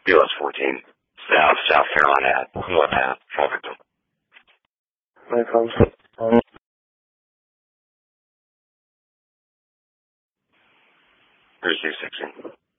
BLS 14, South Carolina, left half, traffic. No problem. 3616.